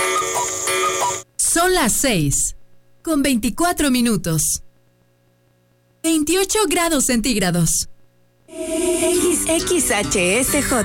Son las 6, con 24 minutos. 28 grados centígrados. XHSJ